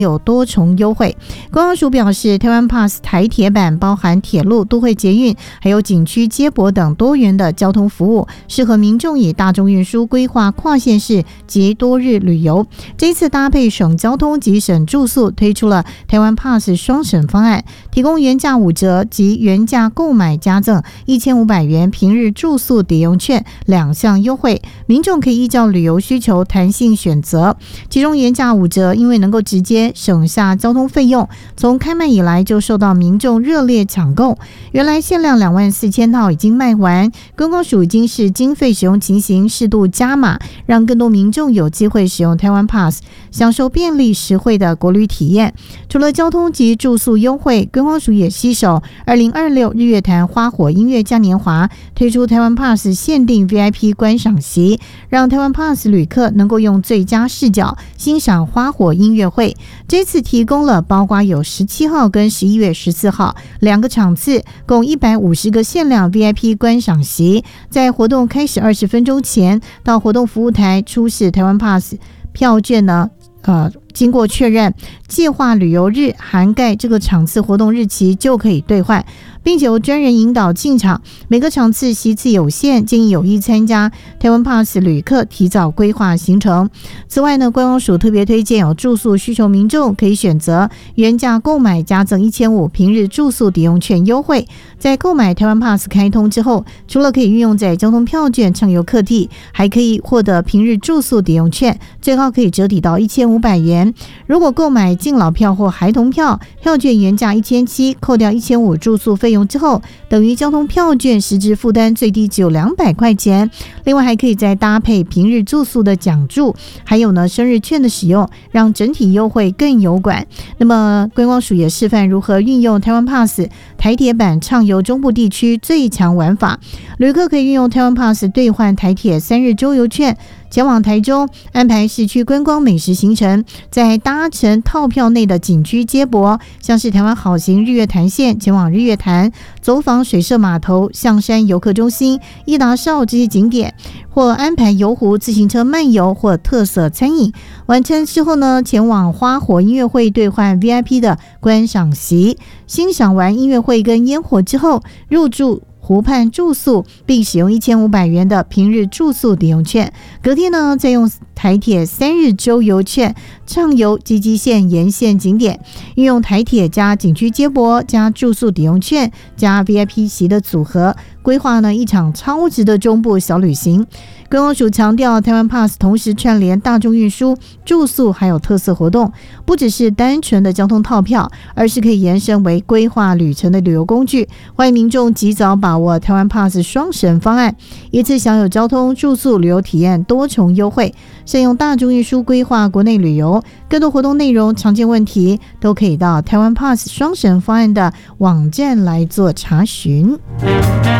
有多重优惠。观光署表示，台湾 Pass 台铁版包含铁路、都会捷运还有景区接驳等多元的交通服务，适合民众以大众运输规划跨县市及多日旅游。这次搭配省交通及省住宿，推出了台湾 Pass 双省方案，提供原价5折及原价购买加赠1500元平日住宿抵用券2项优惠，民众可以依照旅游需求弹性选择。其中原价5折，因为能够直接省下交通费用，从开卖以来就受到民众热烈抢购。原来限量24000套已经卖完，观光署已经是经费使用情形适度加码，让更多民众有机会使用台湾 Pass， 享受便利实惠的国旅体验。除了交通及住宿优惠，观光署也携手2026日月潭花火音乐嘉年华，推出台湾 Pass 限定 VIP 观赏席，让台湾 Pass 旅客能够用最佳视角欣赏花火音乐会。这次提供了包括有17号跟11月14号2个场次，共150个限量 VIP 观赏席。在活动开始20分钟前，到活动服务台出示台湾 Pass 票券呢，经过确认计划旅游日涵盖这个场次活动日期就可以兑换，并且由专人引导进场。每个场次席次有限，建议有意参加台湾 Pass 旅客提早规划行程。此外呢，观光署特别推荐有住宿需求民众可以选择原价购买加赠1500平日住宿抵用券优惠。在购买台湾 Pass 开通之后，除了可以运用在交通票券畅游客地，还可以获得平日住宿抵用券，最高可以折抵到1500元。如果购买敬老票或孩童票，票券原价1700，扣掉1500住宿费用之后，等于交通票券实质负担最低只有200块钱。另外还可以再搭配平日住宿的奖助，还有呢生日券的使用，让整体优惠更有感。那么观光署也示范如何运用台湾 Pass 台铁版畅游中部地区最强玩法，旅客可以运用台湾 Pass 兑换台铁3日周游券，前往台中，安排市区观光美食行程，再搭乘套票内的景区接驳，像是台湾好行日月潭线前往日月潭，走访水社码头、象山游客中心、伊达邵这些景点，或安排游湖自行车漫游或特色餐饮。完成之后呢，前往花火音乐会兑换 VIP 的观赏席，欣赏完音乐会跟烟火之后，入住湖畔住宿，并使用1500元的平日住宿抵用券。隔天呢，再用台铁3日周游券畅游基基线沿线景点，运用台铁加景区接驳加住宿抵用券加 VIP 席的组合，规划呢一场超值的中部小旅行。观光署强调，台湾 Pass 同时串联大众运输、住宿还有特色活动，不只是单纯的交通套票，而是可以延伸为规划旅程的旅游工具。欢迎民众及早把握台湾 Pass 双省方案，一次享有交通、住宿、旅游体验多重优惠。善用大众运输规划国内旅游，更多活动内容、常见问题都可以到台湾 Pass 双省方案的网站来做查询。